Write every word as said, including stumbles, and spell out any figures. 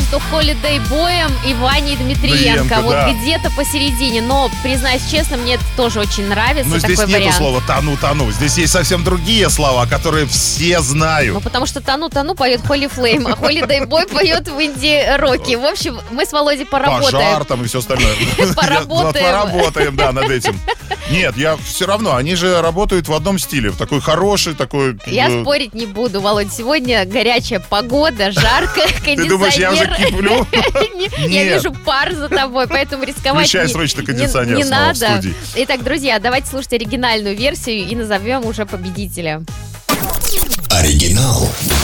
между Holiday Boy'ем и Ваней Дмитриенко. Дмитриенко, Вот да. где-то посередине. Но, признаюсь честно, мне это тоже очень нравится. Но здесь такой нету вариант. слова «тону-тону». Здесь есть совсем другие слова, которые все Ну, знают. потому что «Тону-тону» поет Holy Flame, а Holiday Boy поет в инди-роке. В общем, мы с Володей поработаем. Пожар там и все остальное. Поработаем. Я- Поработаем, да, над этим. Нет, я все равно, они же работают в одном стиле. В такой хороший, такой... Я э, спорить не буду, Володь. Сегодня горячая погода, жарко, кондиционер. Ты думаешь, я уже киплю? Не, Я Нет. вижу пар за тобой, поэтому рисковать Включай не- срочно не- кондиционер не снова в надо. студии. Итак, друзья, давайте слушать оригинальную версию и назовем уже победителя. Оригинал.